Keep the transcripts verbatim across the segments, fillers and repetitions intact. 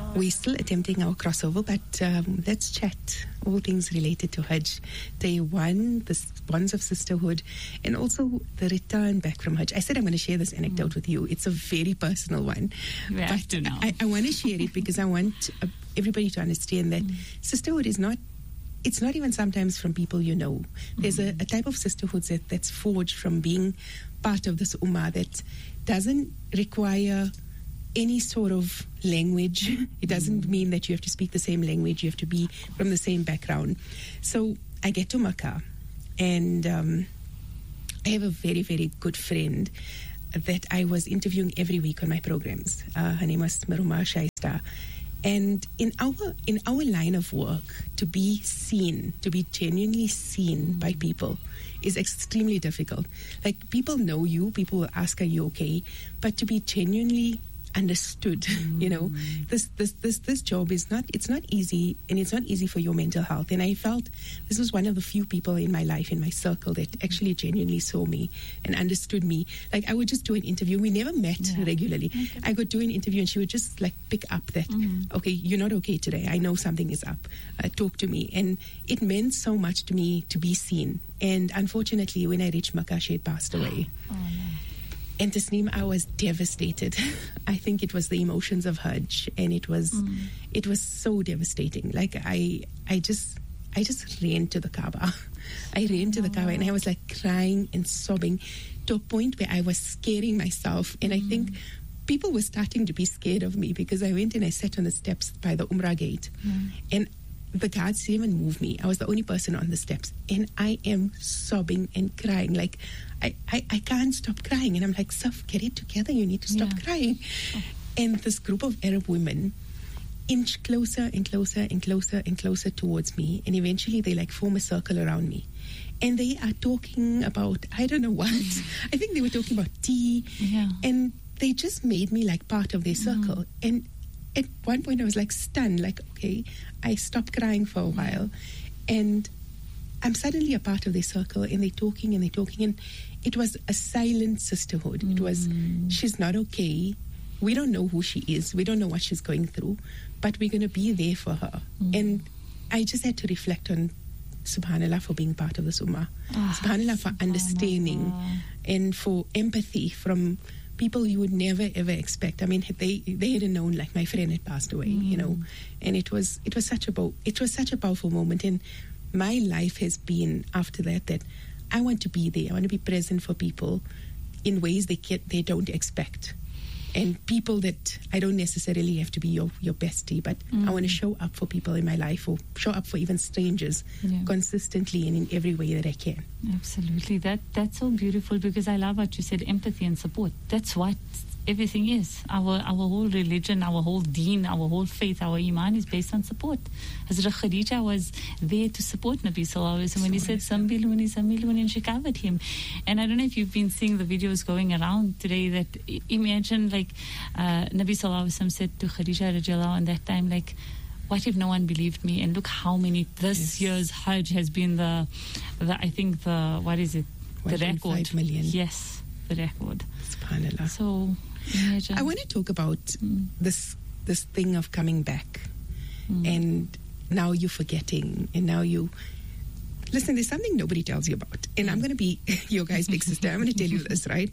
We're still attempting our crossover, but um, let's chat all things related to Hajj. Day one, the bonds of sisterhood, and also the return back from Hajj. I said I'm going to share this anecdote mm. with you. It's a very personal one. We but have to know. I, I want to share it because I want uh, everybody to understand that mm. sisterhood is not, it's not even sometimes from people you know. There's mm. a, a type of sisterhood that, that's forged from being part of this ummah that doesn't require any sort of language. It doesn't mean that you have to speak the same language. You have to be from the same background. So I get to Makkah, and um, I have a very, very good friend that I was interviewing every week on my programs. Uh, her name was Maruma Shaista. And in our in our line of work, to be seen, to be genuinely seen by people is extremely difficult. Like, people know you, people will ask, are you okay? But to be genuinely understood, mm. you know, this, this, this, this job is not, it's not easy, and it's not easy for your mental health. And I felt this was one of the few people in my life, in my circle, that actually genuinely saw me and understood me. Like, I would just do an interview. We never met yeah. regularly. Okay. I would do an interview and she would just like pick up that, mm. okay, you're not okay today. I know something is up. Uh, talk to me. And it meant so much to me to be seen. And unfortunately, when I reached Makkah, she had passed away. Oh, no. And Tasneem, I was devastated. I think it was the emotions of Hajj, and it was, mm. it was so devastating. Like, I, I just, I just ran to the Kaaba. I ran to the Kaaba, and I was like crying and sobbing to a point where I was scaring myself. And mm. I think people were starting to be scared of me, because I went and I sat on the steps by the Umrah gate, mm. and the guards didn't even move me. I was the only person on the steps, and I am sobbing and crying. Like, I, I, I can't stop crying. And I'm like, Saf, get it together. You need to stop yeah. crying. Oh. And this group of Arab women inch closer and closer and closer and closer towards me. And eventually they like form a circle around me. And they are talking about, I don't know what. Mm. I think they were talking about tea. Yeah. And they just made me like part of their circle. Mm. And at one point I was like stunned, like, okay, I stopped crying for a while, and I'm suddenly a part of their circle, and they're talking and they're talking, and it was a silent sisterhood. Mm. It was, she's not okay. We don't know who she is. We don't know what she's going through, but we're going to be there for her. Mm. And I just had to reflect on subhanallah for being part of this ummah. Oh, subhanallah for subhanallah. Understanding and for empathy from people you would never ever expect. I mean, they they hadn't known, like, my friend had passed away, mm. you know, and it was it was such a bo- it was such a powerful moment. And my life has been after that that I want to be there. I want to be present for people in ways they get, they don't expect, and people that I don't necessarily have to be your your bestie, but mm. I want to show up for people in my life, or show up for even strangers, yeah. consistently and in every way that I can. Absolutely. That that's so beautiful, because I love what you said, empathy and support. That's what everything is. Our our whole religion, our whole deen, our whole faith, our iman is based on support. Hazrat Khadija was there to support Nabi Sallallahu Alaihi Wasallam when he said, Sambiluni, Sambiluni, and she covered him. And I don't know if you've been seeing the videos going around today, that imagine, like, uh, Nabi Sallallahu Alaihi Wasallam said to Khadija radiallahu anha that time, like, what if no one believed me? And look how many, this yes. year's Hajj has been the, the, I think the, what is it? The record. five million. Yes, the record. SubhanAllah. So, imagine. I want to talk about mm. this this thing of coming back, mm. and now you're forgetting, and now you listen. There's something nobody tells you about, and I'm going to be your guy's big sister. I'm going to tell you this, right?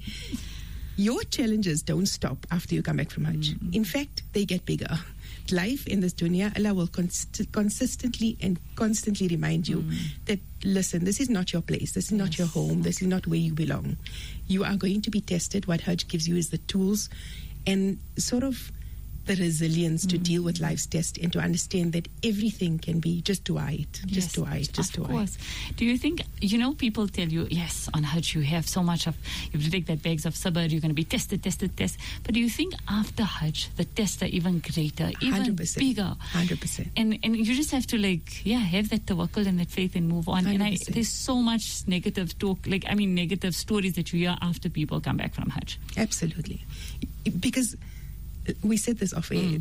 Your challenges don't stop after you come back from Hajj. Mm. In fact, they get bigger. Life in this dunya, Allah will const- consistently and constantly remind you mm. that, listen, this is not your place, this is yes. not your home, this is not where you belong. You are going to be tested. What Hajj gives you is the tools and sort of the resilience mm. to deal with life's test, and to understand that everything can be just dua it, just yes, dua it, just dua it. Of course. Do you think, you know, people tell you, yes, on Hajj you have so much of, you have to take that bags of sabr, you're going to be tested, tested, tested. But do you think after Hajj, the tests are even greater, even one hundred percent, bigger? one hundred percent. And and you just have to, like, yeah, have that tawakkul and that faith and move on. one hundred percent. And I, there's so much negative talk, like, I mean, negative stories that you hear after people come back from Hajj. Absolutely. Because we said this off air. Mm.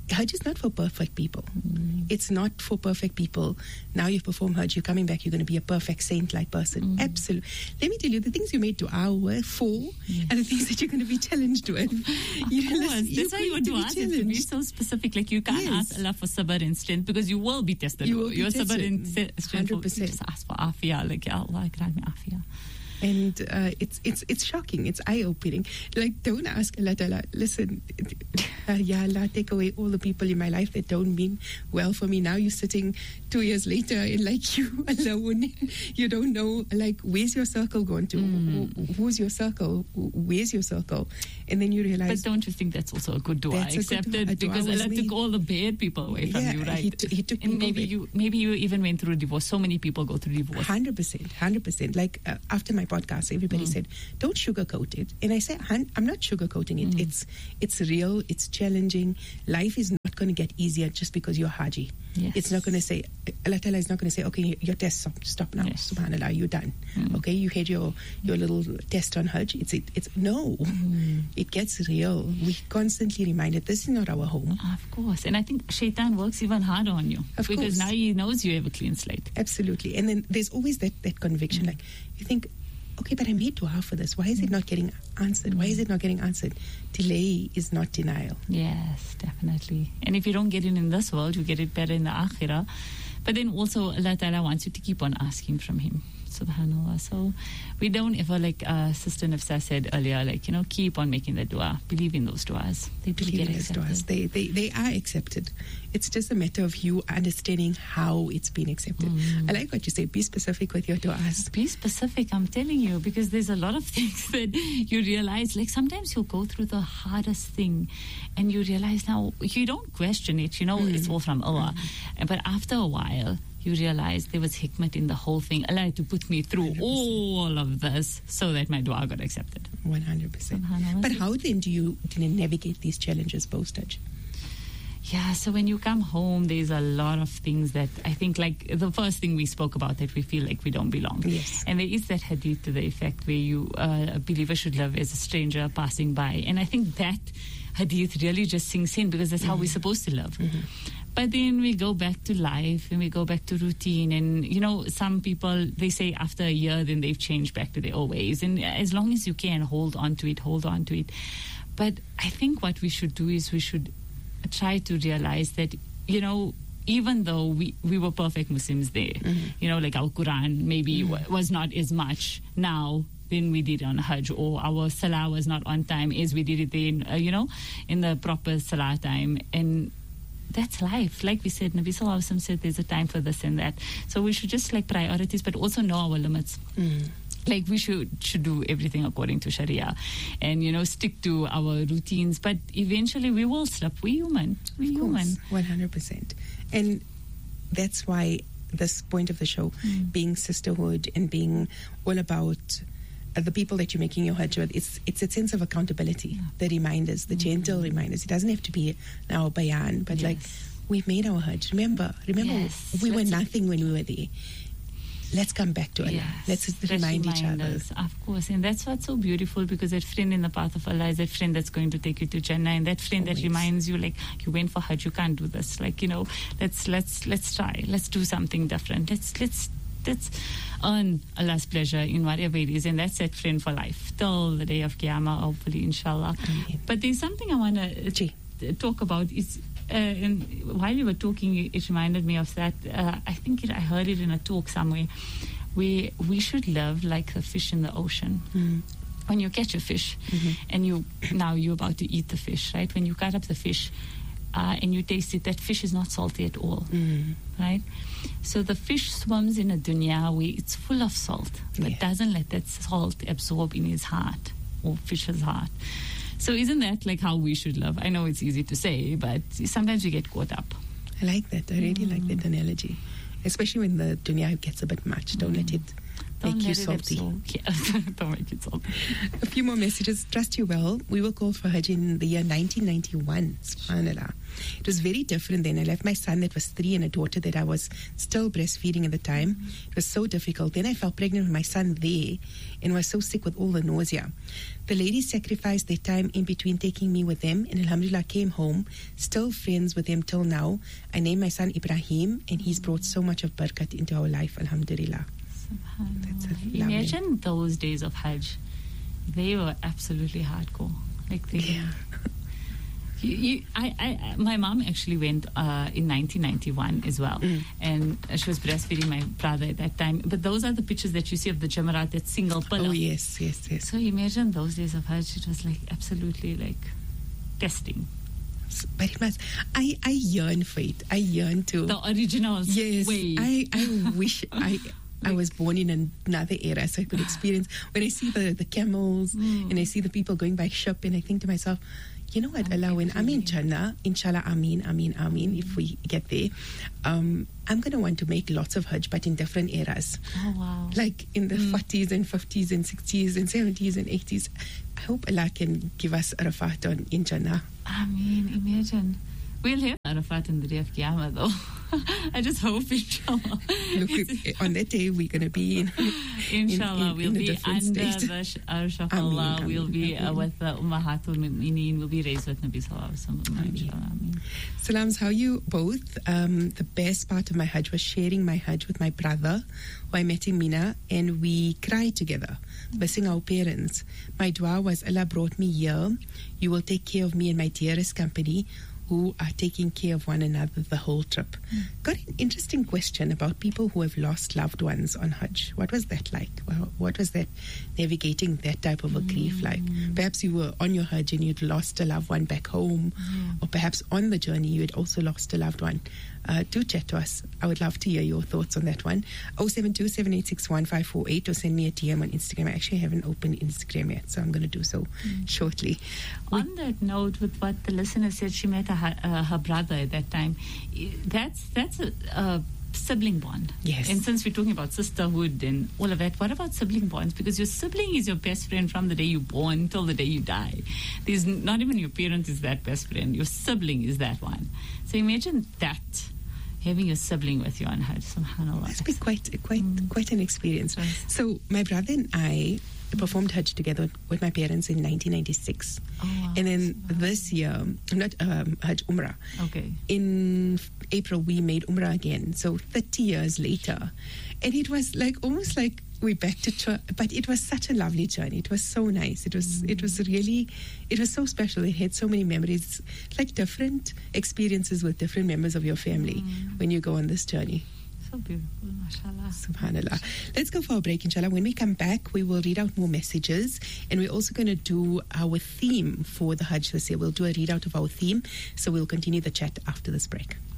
Hajj is not for perfect people. Mm. It's not for perfect people. Now you've performed Hajj, you're coming back, you're going to be a perfect saint-like person. Mm. Absolutely. Let me tell you, the things you made dua were for Yes. and the things that you're going to be challenged with. Of You know, course. you're That's why going your to be dua has to be challenged. so specific. Like you can't Yes. ask Allah for sabr and strength because you will be tested. You will be your sabr and tested. se- strength. will- one hundred percent. Just ask for afia. Like, Ya Allah, grant me afia. And uh, it's it's it's shocking. It's eye-opening. Like, don't ask Allah Ta'ala, listen, uh, Ya Allah, take away all the people in my life that don't mean well for me. Now you're sitting two years later and like you alone. You don't know, like, where's your circle going to? Mm. Who, who's your circle? Who- Where's your circle? And then you But realize, don't you think that's also a good dua? That's a good Accepted dua. A dua because was Allah took made. all the bad people away from Yeah, you, right? he t- he took and people maybe that- you maybe you even went through a divorce. So many people go through divorce. one hundred percent, one hundred percent. Like, uh, after my podcast, everybody Mm. said, don't sugarcoat it. And I said, "Hun, I'm not sugarcoating it. Mm. It's it's real, it's challenging. Life is not going to get easier just because you're Haji. Yes. It's not going to say, Allah Ta'ala is not going to say, okay, your test, stop, stop now. Yes. Subhanallah, you're done. Mm. Okay, you had your, your little test on Hajj. It's, it, it's no, Mm. it gets real. We constantly reminded, this is not our home. Of course. And I think shaitan works even harder on you. Of because course. now he knows you have a clean slate. Absolutely. And then there's always that, that conviction. Like, you think, okay, but I made dua for this. Why is it not getting answered? Why is it not getting answered? Delay is not denial. Yes, definitely. And if you don't get it in this world, you get it better in the akhirah. But then also Allah Ta'ala wants you to keep on asking from Him. Subhanallah. So we don't ever, like uh, Sister Nafsa said earlier, like, you know, keep on making the dua. Believe in those duas. They do Believe get in those accepted. duas. They, they, they are accepted. It's just a matter of you understanding how it's been accepted. Mm. I like what you say. Be specific with your duas. Be specific, I'm telling you, because there's a lot of things that you realize, like sometimes you'll go through the hardest thing and you realize now you don't question it, you know, Mm. it's all from Allah. But after a while, you realize there was hikmat in the whole thing. Allah had to put me through one hundred percent. all of this so that my dua got accepted. one hundred percent. Subhanallah. But how then do you, do you navigate these challenges post-Hajj? Yeah, so when you come home, there's a lot of things that I think, like the first thing we spoke about, that we feel like we don't belong. Yes. And there is that hadith to the effect where you, uh, a believer should live as a stranger passing by. And I think that hadith really just sinks in because that's how we're supposed to live. Mm-hmm. But then we go back to life and we go back to routine. And, you know, some people, they say after a year, then they've changed back to their old ways. And as long as you can, hold on to it, hold on to it. But I think what we should do is we should try to realize that, you know, even though we, we were perfect Muslims there, Mm-hmm. you know, like our Quran maybe Mm-hmm. w- was not as much now than we did on Hajj, or our Salah was not on time as we did it in, uh, you know, in the proper Salah time. And that's life. Like we said, Nabi Sallallahu Alaihi Wasallam said there's a time for this and that. So we should just like priorities, but also know our limits. Mm. Like we should should do everything according to Sharia, and you know, stick to our routines. But eventually, we will slip. We're human. We're Of human. course, one hundred percent. And that's why this point of the show, Mm. being sisterhood and being all about uh, the people that you're making your Hajj with, it's, it's a sense of accountability, Yeah. the reminders, the gentle reminders. It doesn't have to be now bayan, but like, Yes. we've made our Hajj. Remember, remember, Yes. we were Let's- nothing when we were there. Let's come back to Allah. Yes. Let's just remind each other. us, of course. And that's what's so beautiful, because that friend in the path of Allah is that friend that's going to take you to Jannah, and that friend Always. that reminds you, like, you went for Hajj, you can't do this. Like, you know, let's let's let's try. Let's do something different. Let's let's let's earn Allah's pleasure in whatever it is, and that's that friend for life till the day of Qiyamah, hopefully, inshallah. Ameen. But there's something I want to Ji. talk about. Is uh, and while you were talking, it reminded me of that. Uh, I think it, I heard it in a talk somewhere. We we should live like a fish in the ocean. Mm. When you catch a fish, Mhm. and you now you're about to eat the fish, right? When you cut up the fish uh, and you taste it, that fish is not salty at all, Mm. right? So the fish swims in a dunya where it's full of salt, but Yeah. doesn't let that salt absorb in his heart or fish's heart. So isn't that like how we should live? I know it's easy to say, but sometimes we get caught up. I like that. I really like Mm. that analogy. Especially when the dunya gets a bit much. Don't let it Don't make you let it salty. absorb. Yeah, don't make it salty. A few more messages. Trust you well. We were called for Hajj in the year nineteen ninety-one. SubhanAllah. It was very different then. I left my son that was three and a daughter that I was still breastfeeding at the time. It was so difficult. Then I fell pregnant with my son there and was so sick with all the nausea. The ladies sacrificed their time in between taking me with them, and alhamdulillah came home, still friends with them till now. I named my son Ibrahim, and he's brought so much of barakat into our life, alhamdulillah. That's a lovely. Imagine those days of Hajj. They were absolutely hardcore. Like they Yeah. You, you, I, I, my mom actually went uh, in nineteen ninety-one as well, Mm. and she was breastfeeding my brother at that time. But those are the pictures that you see of the Jamarat, that single pillar. Oh, yes, yes, yes. So imagine those days of Hajj. It was like absolutely like testing. But it must, I, I yearn for it. I yearn to. The original Yes, way. I, I wish I I was born in another era so I could experience. When I see the, the camels Mm. and I see the people going by ship, and I think to myself, you know what, Allah, when I'm in Jannah, inshallah, Ameen, Ameen, Ameen, if we get there, um, I'm going to want to make lots of Hajj, but in different eras. Oh, wow. Like in the Mm. forties and fifties and sixties and seventies and eighties. I hope Allah can give us Arafat on in Jannah. I mean, imagine. We'll have Arafat in the day of Qiyamah, though. I just hope, inshallah. Look, on that day, we're going to be in. Inshallah, in- we'll in a be different under state. the sh- Arsh of Ameen, Allah. Ameen, We'll be uh, Ameen. with the Ummahatul Mu'mineen. We'll be raised with Nabi Sallallahu Alaihi Wasallam. Ameen. Inshallah, Ameen. Salams, how you both? Um, the best part of my Hajj was sharing my Hajj with my brother, who I met in Mina, and we cried together, missing our parents. My dua was, Allah brought me here. You will take care of me and my dearest company, who are taking care of one another the whole trip. Mm. Got an interesting question about people who have lost loved ones on Hajj. What was that like? Well, what was that, navigating that type of a grief like? Perhaps you were on your Hajj and you'd lost a loved one back home, Mm. or perhaps on the journey you had also lost a loved one. Uh, do chat to us. I would love to hear your thoughts on that one. oh seven two, seven eight six, one five four eight, or send me a D M on Instagram. I actually haven't opened Instagram yet, so I'm going to do so shortly. We- On that note, with what the listener said, she met her, uh, her brother at that time. I- That's that's a, a sibling bond. Yes. And since we're talking about sisterhood and all of that, what about sibling bonds? Because your sibling is your best friend from the day you're born till the day you die. There's n- not even your parent is that best friend. Your sibling is that one. So imagine that, having a sibling with you on Hajj. Subhanallah. That's been quite quite quite an experience. Yes. So my brother and I performed Hajj together with my parents in nineteen ninety-six, Oh, wow. and then this year, not um, Hajj Umrah. Okay. In April, we made Umrah again. So thirty years later, and it was like almost like we're back to church. But it was such a lovely journey. It was so nice. It was it was really it was so special. It had so many memories, like different experiences with different members of your family when you go on this journey. So beautiful, mashallah. Subhanallah. Let's go for a break, inshallah. When we come back, we will read out more messages, and we're also going to do our theme for the Hajj this year. We'll do a readout of our theme, so we'll continue the chat after this break.